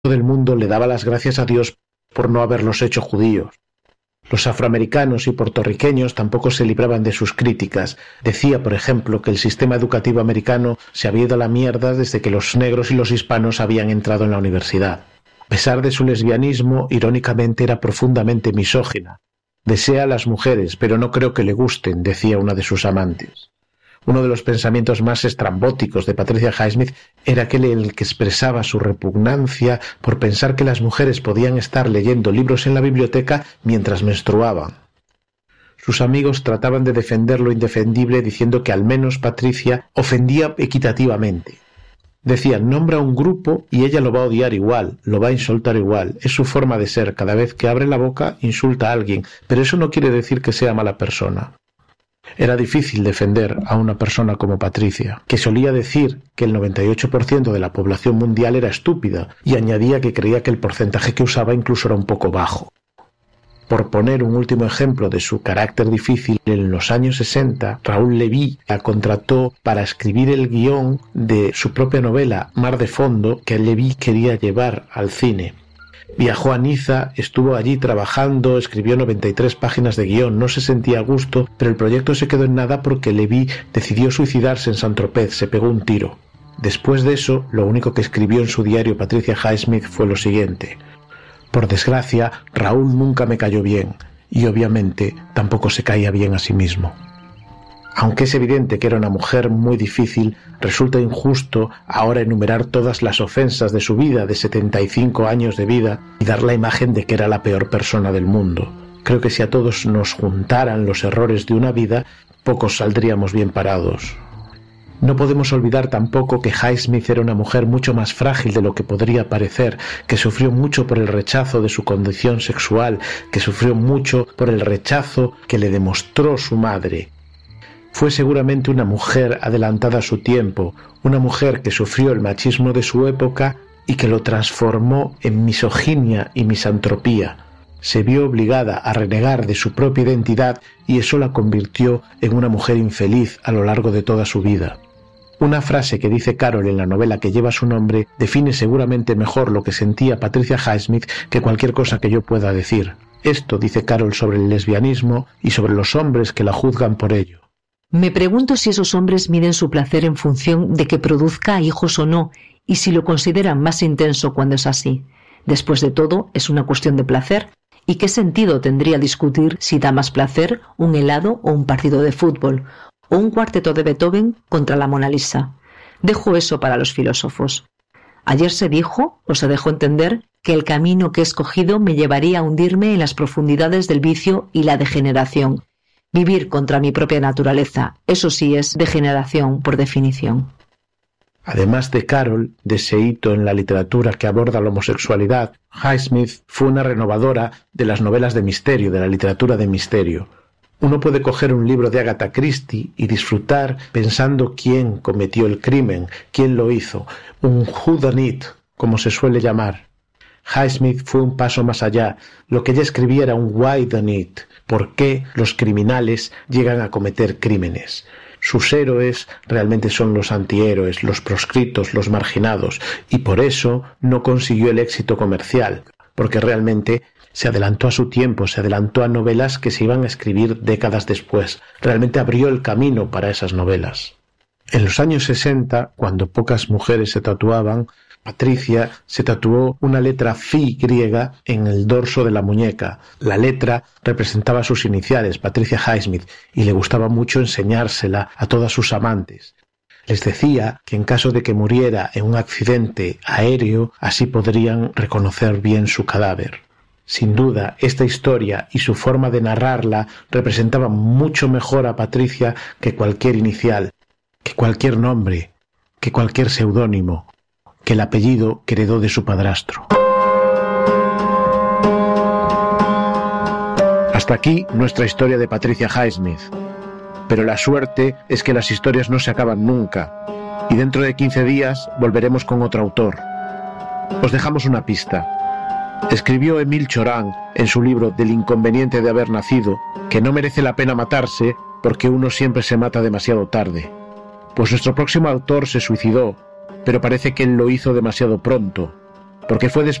del mundo le daba las gracias a Dios por no haberlos hecho judíos. Los afroamericanos y puertorriqueños tampoco se libraban de sus críticas. Decía, por ejemplo, que el sistema educativo americano se había ido a la mierda desde que los negros y los hispanos habían entrado en la universidad. A pesar de su lesbianismo, irónicamente era profundamente misógina. Desea a las mujeres, pero no creo que le gusten, decía una de sus amantes. Uno de los pensamientos más estrambóticos de Patricia Highsmith era aquel en el que expresaba su repugnancia por pensar que las mujeres podían estar leyendo libros en la biblioteca mientras menstruaban. Sus amigos trataban de defender lo indefendible diciendo que al menos Patricia ofendía equitativamente. Decían, nombra un grupo y ella lo va a odiar igual, lo va a insultar igual. Es su forma de ser, cada vez que abre la boca insulta a alguien, pero eso no quiere decir que sea mala persona. Era difícil defender a una persona como Patricia, que solía decir que el 98% de la población mundial era estúpida y añadía que creía que el porcentaje que usaba incluso era un poco bajo. Por poner un último ejemplo de su carácter difícil, en los años 60, Raúl Leví la contrató para escribir el guión de su propia novela Mar de Fondo, que Leví quería llevar al cine. Viajó a Niza, estuvo allí trabajando, escribió 93 páginas de guión, no se sentía a gusto, pero el proyecto se quedó en nada porque Leví decidió suicidarse en Saint-Tropez, se pegó un tiro. Después de eso, lo único que escribió en su diario Patricia Highsmith fue lo siguiente: por desgracia, Raúl nunca me cayó bien, y obviamente tampoco se caía bien a sí mismo. Aunque es evidente que era una mujer muy difícil, resulta injusto ahora enumerar todas las ofensas de su vida de 75 años de vida y dar la imagen de que era la peor persona del mundo. Creo que si a todos nos juntaran los errores de una vida, pocos saldríamos bien parados. No podemos olvidar tampoco que Highsmith era una mujer mucho más frágil de lo que podría parecer, que sufrió mucho por el rechazo de su condición sexual, que sufrió mucho por el rechazo que le demostró su madre. Fue seguramente una mujer adelantada a su tiempo, una mujer que sufrió el machismo de su época y que lo transformó en misoginia y misantropía. Se vio obligada a renegar de su propia identidad y eso la convirtió en una mujer infeliz a lo largo de toda su vida. Una frase que dice Carol en la novela que lleva su nombre define seguramente mejor lo que sentía Patricia Highsmith que cualquier cosa que yo pueda decir. Esto dice Carol sobre el lesbianismo y sobre los hombres que la juzgan por ello. Me pregunto si esos hombres miden su placer en función de que produzca hijos o no, y si lo consideran más intenso cuando es así. Después de todo, es una cuestión de placer, ¿y qué sentido tendría discutir si da más placer un helado o un partido de fútbol, o un cuarteto de Beethoven contra la Mona Lisa? Dejo eso para los filósofos. Ayer se dijo, o se dejó entender, que el camino que he escogido me llevaría a hundirme en las profundidades del vicio y la degeneración. Vivir contra mi propia naturaleza, eso sí es degeneración por definición. Además de Carol, de ese hito en la literatura que aborda la homosexualidad, Highsmith fue una renovadora de las novelas de misterio, de la literatura de misterio. Uno puede coger un libro de Agatha Christie y disfrutar pensando quién cometió el crimen, quién lo hizo, un whodunit, como se suele llamar. Highsmith fue un paso más allá. Lo que ella escribía era un whodunit. ¿Por qué los criminales llegan a cometer crímenes? Sus héroes realmente son los antihéroes, los proscritos, los marginados, y por eso no consiguió el éxito comercial, porque realmente se adelantó a su tiempo, se adelantó a novelas que se iban a escribir décadas después. Realmente abrió el camino para esas novelas. En los años 60, cuando pocas mujeres se tatuaban, Patricia se tatuó una letra phi griega en el dorso de la muñeca. La letra representaba sus iniciales, Patricia Highsmith, y le gustaba mucho enseñársela a todas sus amantes. Les decía que en caso de que muriera en un accidente aéreo, así podrían reconocer bien su cadáver. Sin duda, esta historia y su forma de narrarla representaban mucho mejor a Patricia que cualquier inicial, que cualquier nombre, que cualquier seudónimo, que el apellido que heredó de su padrastro. Hasta aquí nuestra historia de Patricia Highsmith. Pero la suerte es que las historias no se acaban nunca, y dentro de 15 días volveremos con otro autor. Os dejamos una pista. Escribió Émile Cioran en su libro Del inconveniente de haber nacido que no merece la pena matarse porque uno siempre se mata demasiado tarde. Pues nuestro próximo autor se suicidó, pero parece que él lo hizo demasiado pronto. porque fue